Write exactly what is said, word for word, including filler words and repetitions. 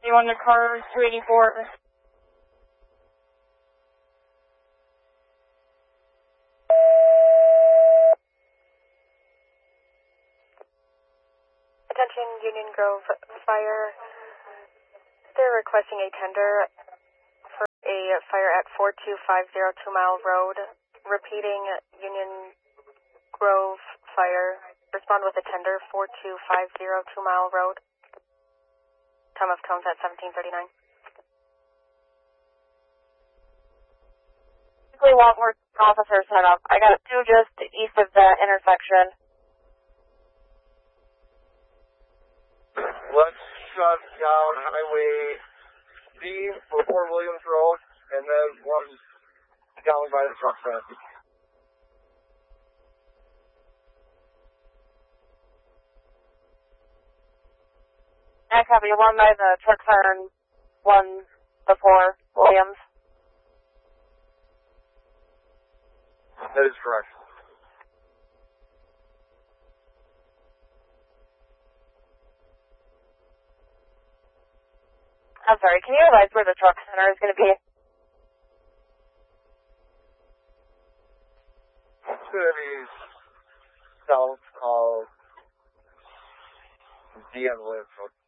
You on the car two eighty-four. Attention Union Grove Fire. They're requesting a tender for a fire at four two five zero Two Mile Road. Repeating, Union Grove Fire. Respond with a tender, four two five zero Two Mile Road. Time of cones at seventeen thirty-nine. We want more officers set up. I got two just east of the intersection. Let's shut down Highway D before Williams Road, and then one down by the truck stop. I copy. One by the truck siren, one before Williams. That is correct. I'm sorry, can you advise where the truck center is going to be? It's going to be south of D N Williams Road.